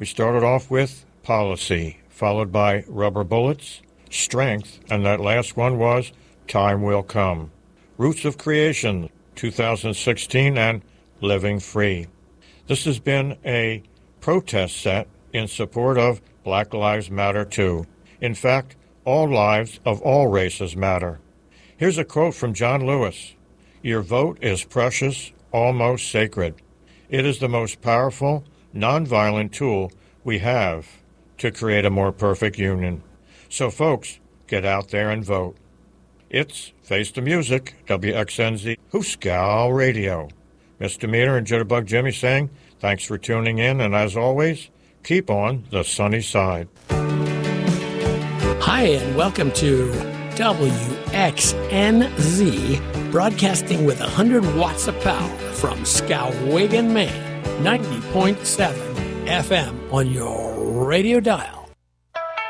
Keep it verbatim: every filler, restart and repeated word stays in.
We started off with Policy, followed by Rubber Bullets, Strength, and that last one was Time Will Come. Roots of Creation, two thousand sixteen, and Living Free. This has been a protest set in support of Black Lives Matter too. In fact, all lives of all races matter. Here's a quote from John Lewis. Your vote is precious, almost sacred. It is the most powerful, nonviolent tool we have to create a more perfect union. So folks, get out there and vote. It's Face the Music, W X N Z, Hooskow Radio. Mister Meter and Jitterbug Jimmy saying, thanks for tuning in, and as always, keep on the sunny side. Hi, and welcome to W X N Z, broadcasting with one hundred watts of power from Skowhegan, Maine, ninety point seven F M on your radio dial.